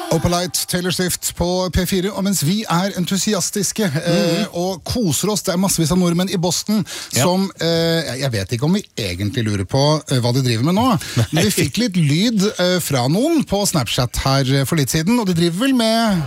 Opalite, Taylor Swift på P4, og mens vi entusiastiske og koser oss, det massevis av nordmenn i Boston som, jeg vet ikke om vi egentlig lurer på hva de driver med nå, men vi fikk litt lyd fra noen på Snapchat her for litt siden, og de driver vel med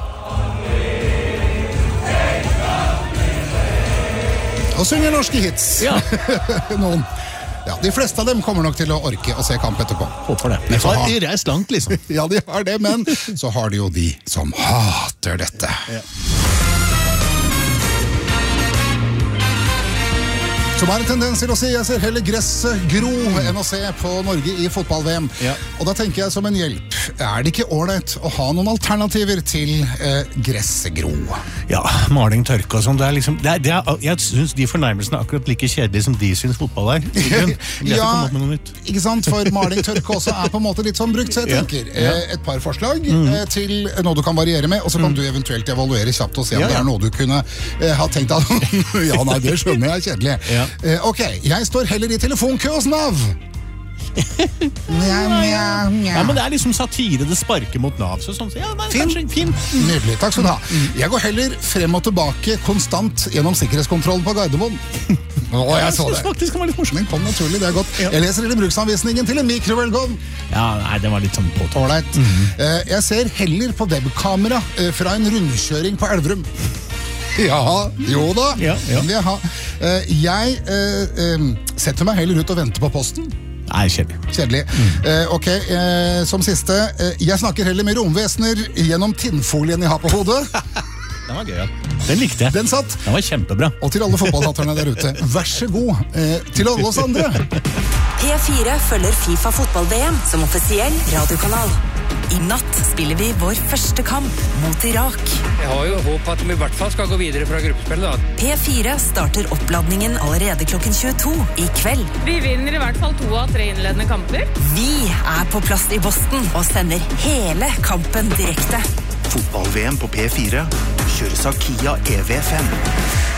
og synger norske hits. Noen. Ja, de fleste av dem kommer nok til å orke å se kamp etterpå. Håper det. De har reist langt, liksom. Ja, de har det, men så har de jo de som hater dette. Som en tendens til å si, jeg ser heller gresset gro enn å se på Norge i fotball-VM. Og da tenker jeg som en hjelp, det ikke ordentlig å ha noen alternativer til gresset gro? Ja, maling, tørke og sånn, liksom, jeg synes de fornærmelsene er akkurat like kjedelige som de synes fotball Ja, ikke sant, for maling, tørke også på en måte litt sånn brukt, så jeg tenker et par forslag til noe du kan variere med, og så kan du eventuelt evaluere kjapt og se om det noe du kunne ha tenkt at ja, nei, det skjønner jeg kjedelig. Ok, jeg står heller i telefonkø hos Nav. Ja, men det liksom satire, det sparker mot Nav, så sånn, ja, men kanskje fint. Nydelig, takk skal du ha. Jeg går heller frem og tilbake konstant gjennom sikkerhetskontrollen på Gardermoen. Jeg så det. Faktisk kan være litt morsomt. Den kom naturlig, det godt. Jeg leser hele bruksanvisningen til en mikrovelgovn. Ja, nei, det var litt sånn påtåleit. Jeg ser heller på webkamera fra en rundkjøring på Elverum. Ja, jo da. Jeg setter meg heller ut og venter på posten. Nei, kjedelig. Ok, som siste, jeg snakker heller med romvesener gjennom tinnfolien jeg har på hodet. Den var gøy, ja. Den likte jeg. Den satt. Den var kjempebra. Og til alle fotballhatterne der ute, vær så god. Til alle oss andre. P4 følger FIFA fotball-VM som offisiell radiokanal. I natt spiller vi vår første kamp mot Irak. Jeg har jo håp at vi I hvert fall skal gå videre fra gruppespillet. P4 starter oppladningen allerede klokken 22 I kveld. Vi vinner I hvert fall 2 av 3 innledende kamper. Vi på plass I Boston og sender hele kampen direkte. Fotball-VM på P4 kjøres av Kia EV5.